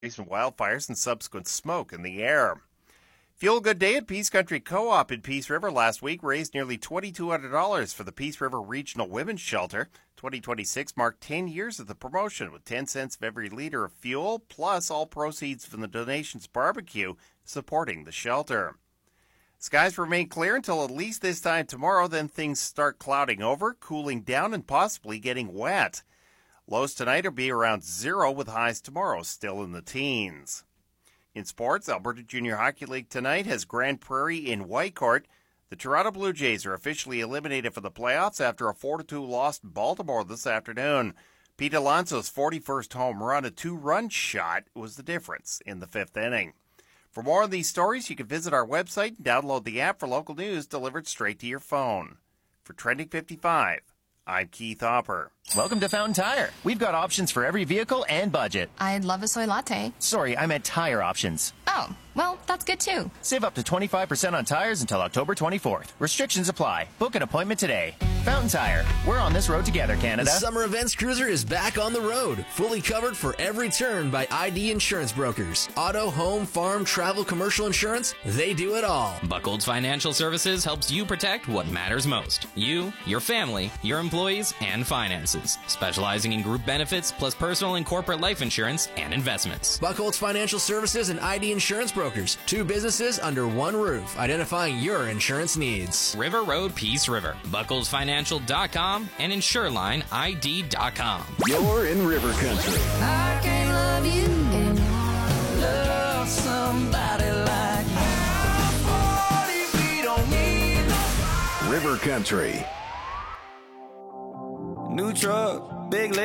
Recent wildfires and subsequent smoke in the air. Fuel Good Day at Peace Country Co-op in Peace River last week raised nearly $2,200 for the Peace River Regional Women's Shelter. 2026 marked 10 years of the promotion, with 10 cents of every liter of fuel, plus all proceeds from the donations barbecue supporting the shelter. Skies remain clear until at least this time tomorrow, then things start clouding over, cooling down, and possibly getting wet. Lows tonight will be around 0, with highs tomorrow still in the teens. In sports, Alberta Junior Hockey League tonight has Grand Prairie in Whitecourt. The Toronto Blue Jays are officially eliminated for the playoffs after a 4-2 loss to Baltimore this afternoon. Pete Alonso's 41st home run, a 2-run shot, was the difference in the 5th inning. For more on these stories, you can visit our website and download the app for local news delivered straight to your phone. For Trending 55, I'm Keith Hopper. Welcome to Fountain Tire. We've got options for every vehicle and budget. I'd love a soy latte. Sorry, I meant tire options. Oh, well, that's good too. Save up to 25% on tires until October 24th. Restrictions apply. Book an appointment today. Fountain Tire. We're on this road together, Canada. The Summer Events Cruiser is back on the road. Fully covered for every turn by ID Insurance Brokers. Auto, home, farm, travel, commercial insurance, they do it all. Buchholz Financial Services helps you protect what matters most. You, your family, your employees, and finances. Specializing in group benefits plus personal and corporate life insurance and investments. Buchholz Financial Services and ID Insurance Brokers. 2 businesses under one roof, identifying your insurance needs. River Road, Peace River. BuchholzFinancial.com and InsureLineID.com. You're in River Country. I can't love you anymore. Love somebody like me. We don't need nobody. River Country. New truck, big